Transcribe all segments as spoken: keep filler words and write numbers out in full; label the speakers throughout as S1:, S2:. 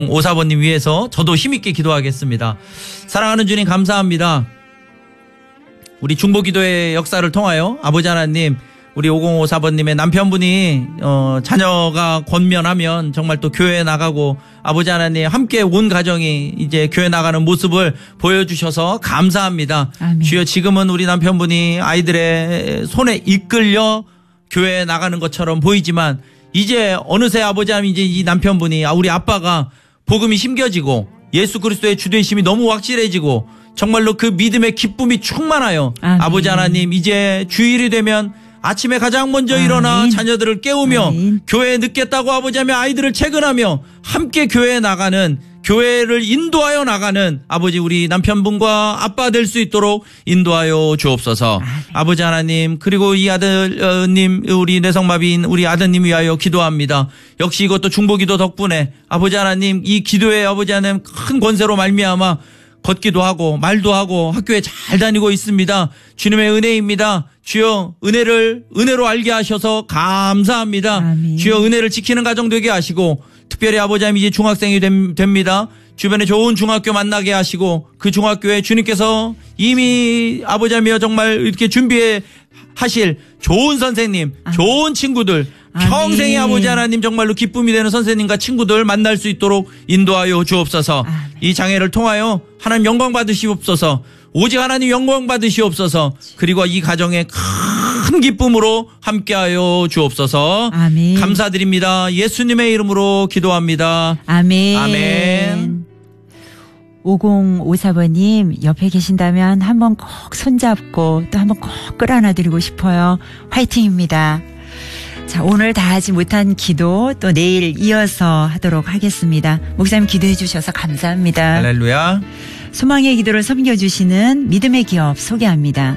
S1: 오사번님 위해서 저도 힘있게 기도하겠습니다. 사랑하는 주님 감사합니다. 우리 중보기도의 역사를 통하여 아버지 하나님, 우리 오공오사번님의 남편분이 어, 자녀가 권면하면 정말 또 교회에 나가고 아버지 하나님 함께 온 가정이 이제 교회 나가는 모습을 보여주셔서 감사합니다.
S2: 아멘.
S1: 주여, 지금은 우리 남편분이 아이들의 손에 이끌려 교회에 나가는 것처럼 보이지만 이제 어느새 아버지 하나님, 이제 이 남편분이, 우리 아빠가 복음이 심겨지고 예수 그리스도의 주되심이 너무 확실해지고 정말로 그 믿음의 기쁨이 충만하여
S2: 아멘.
S1: 아버지 하나님, 이제 주일이 되면 아침에 가장 먼저
S2: 아멘.
S1: 일어나 자녀들을 깨우며
S2: 아멘.
S1: 교회에 늦겠다고 아버지 하며 아이들을 채근하며 함께 교회에 나가는, 교회를 인도하여 나가는 아버지 우리 남편분과 아빠 될 수 있도록 인도하여 주옵소서.
S2: 아멘.
S1: 아버지 하나님, 그리고 이 아들님, 우리 뇌성마비인 우리 아드님 위하여 기도합니다. 역시 이것도 중보기도 덕분에 아버지 하나님, 이 기도에 아버지 하나님 큰 권세로 말미암아 걷기도 하고 말도 하고 학교에 잘 다니고 있습니다. 주님의 은혜입니다. 주여, 은혜를 은혜로 알게 하셔서 감사합니다.
S2: 아멘.
S1: 주여, 은혜를 지키는 가정 되게 하시고, 특별히 아버지 하나님 이제 중학생이 됨, 됩니다. 주변에 좋은 중학교 만나게 하시고, 그 중학교에 주님께서 이미 아버지 하나님 정말 이렇게 준비해 하실 좋은 선생님,
S2: 아멘.
S1: 좋은 친구들,
S2: 아멘.
S1: 평생의 아버지 하나님 정말로 기쁨이 되는 선생님과 친구들 만날 수 있도록 인도하여 주옵소서.
S2: 아멘.
S1: 이 장애를 통하여 하나님 영광 받으시옵소서. 오직 하나님 영광 받으시옵소서. 그리고 이 가정에 큰 기쁨으로 함께하여 주옵소서.
S2: 아멘.
S1: 감사드립니다. 예수님의 이름으로 기도합니다.
S2: 아멘.
S1: 아멘.
S2: 오공오사번님 옆에 계신다면 한번 꼭 손잡고 또 한번 꼭 끌어안아드리고 싶어요. 화이팅입니다. 자, 오늘 다 하지 못한 기도 또 내일 이어서 하도록 하겠습니다. 목사님 기도해 주셔서 감사합니다.
S1: 할렐루야.
S2: 소망의 기도를 섬겨주시는 믿음의 기업 소개합니다.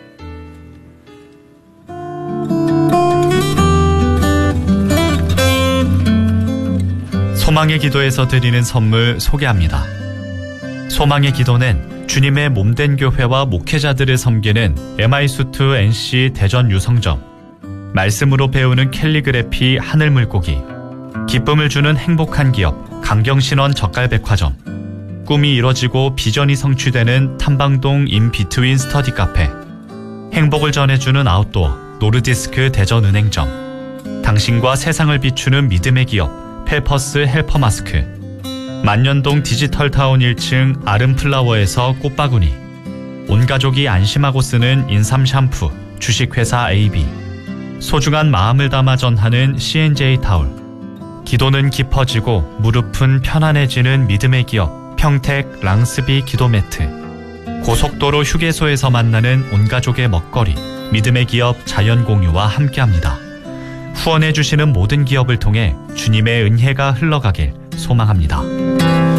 S3: 소망의 기도에서 드리는 선물 소개합니다. 소망의 기도는 주님의 몸된 교회와 목회자들을 섬기는 엠아이수투 엔씨 대전 유성점, 말씀으로 배우는 캘리그래피 하늘물고기, 기쁨을 주는 행복한 기업 강경신원 젓갈백화점, 꿈이 이뤄지고 비전이 성취되는 탐방동 인비트윈 스터디 카페, 행복을 전해주는 아웃도어 노르디스크 대전은행점, 당신과 세상을 비추는 믿음의 기업 펠퍼스 헬퍼 마스크, 만년동 디지털타운 일 층 아름플라워에서 꽃바구니, 온가족이 안심하고 쓰는 인삼 샴푸 주식회사 에이비, 소중한 마음을 담아 전하는 씨엔제이 타올, 기도는 깊어지고 무릎은 편안해지는 믿음의 기업 평택 랑스비 기도 매트, 고속도로 휴게소에서 만나는 온가족의 먹거리 믿음의 기업 자연공유와 함께합니다. 후원해 주시는 모든 기업을 통해 주님의 은혜가 흘러가길 소망합니다.